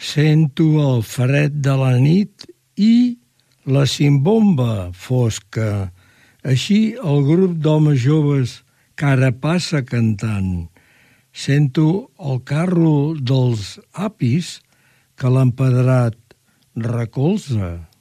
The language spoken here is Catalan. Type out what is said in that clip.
Sento el fred de la nit i la cimbomba fosca. Així el grup d'homes joves que ara passa cantant. Sento el carro dels apis que l'empedrat recolza.